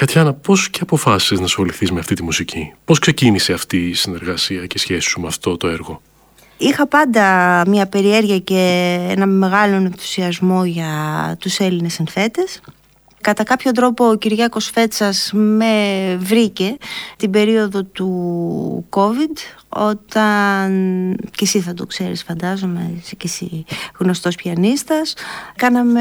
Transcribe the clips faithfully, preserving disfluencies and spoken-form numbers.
Κατιάνα, πώς και αποφάσισες να ασχοληθείς με αυτή τη μουσική? Πώς ξεκίνησε αυτή η συνεργασία και η σχέση σου με αυτό το έργο? Είχα πάντα μια περιέργεια και ένα μεγάλο ενθουσιασμό για τους Έλληνες συνθέτες. Κατά κάποιο τρόπο ο Κυριάκος Φέτσας με βρήκε την περίοδο του COVID, όταν, και εσύ θα το ξέρεις φαντάζομαι, είσαι και εσύ γνωστός πιανίστας, κάναμε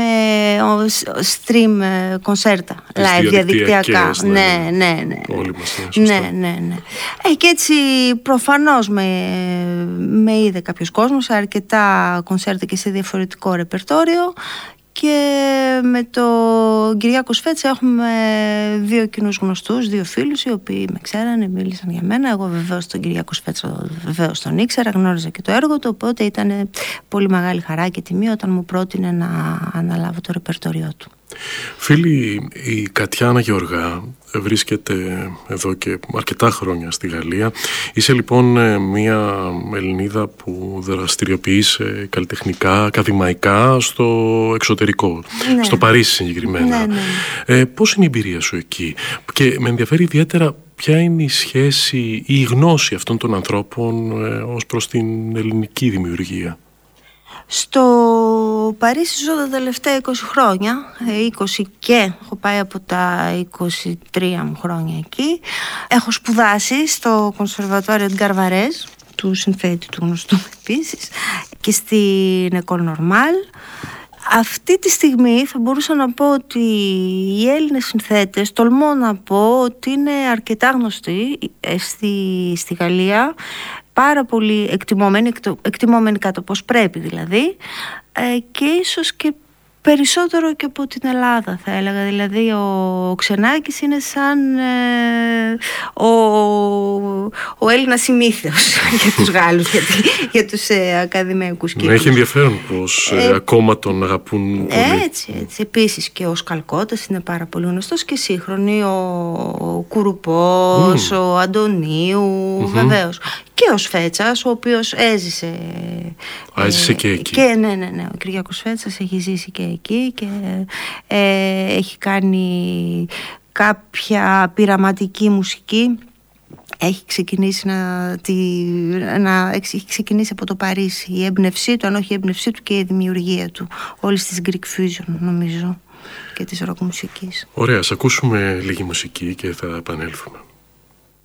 stream κονσέρτα, live, διαδικτυακά. Ναι, ναι, ναι, ναι. Όλοι μας, ναι, ναι, ναι, ναι. Ε, και έτσι προφανώς με, με είδε κάποιος κόσμος, αρκετά κονσέρτα και σε διαφορετικό ρεπερτόριο. Και με τον Κυριάκο Σφέτσα έχουμε δύο κοινούς γνωστούς, δύο φίλους οι οποίοι με ξέρανε, μίλησαν για μένα. Εγώ βεβαίως τον Κυριάκο Σφέτσα βεβαίως τον ήξερα, γνώριζα και το έργο του, οπότε ήταν πολύ μεγάλη χαρά και τιμή όταν μου πρότεινε να αναλάβω το ρεπερτόριό του. Φίλοι, η Κατιάνα Γεωργά βρίσκεται εδώ και αρκετά χρόνια στη Γαλλία. Είσαι λοιπόν μια Ελληνίδα που δραστηριοποιείσαι καλλιτεχνικά, ακαδημαϊκά στο εξωτερικό, ναι. στο Παρίσι συγκεκριμένα. Ναι, ναι. Ε, πώς είναι η εμπειρία σου εκεί? Και με ενδιαφέρει ιδιαίτερα ποια είναι η σχέση ή η γνώση αυτών των ανθρώπων ε, ως προς την ελληνική δημιουργία. Στο Παρίσι ζω τα τελευταία είκοσι χρόνια, είκοσι και έχω πάει από τα είκοσι τρία μου χρόνια εκεί. Έχω σπουδάσει στο Conservatoire Edgar Varèse, του συνθέτη του γνωστού επίσης, και στην École Normale. Αυτή τη στιγμή θα μπορούσα να πω ότι οι Έλληνες συνθέτες, τολμώ να πω ότι είναι αρκετά γνωστοί στη, στη Γαλλία, πάρα πολύ εκτιμόμενοι, εκτιμόμενοι κάτω πώς πρέπει δηλαδή, και ίσως και περισσότερο και από την Ελλάδα θα έλεγα. Δηλαδή ο Ξενάκης είναι σαν ε, ο, ο Έλληνας ημίθεος για τους Γάλλους, για, για τους ε, ακαδημαϊκούς κύκλους. Ναι, έχει ενδιαφέρον πως ε, ε, ακόμα τον αγαπούν πολύ. Έτσι, έτσι. Επίσης και ο Σκαλκώτας είναι πάρα πολύ γνωστός και σύγχρονοι, ο, ο Κουρουπός, mm. ο Αντωνίου, mm-hmm. βεβαίως. Και ο Σφέτσας, ο οποίος έζησε. Α, έζησε ε, και εκεί. Και, ναι, ναι, ναι. Ο Κυριάκος Σφέτσας έχει ζήσει και εκεί και ε, έχει κάνει κάποια πειραματική μουσική. Έχει ξεκινήσει, να, τη, να, έχει ξεκινήσει από το Παρίσι η έμπνευσή του, αν όχι η έμπνευσή του και η δημιουργία του όλης της Greek Fusion νομίζω και της ροκ μουσικής. Ωραία, ας ακούσουμε λίγη μουσική και θα επανέλθουμε.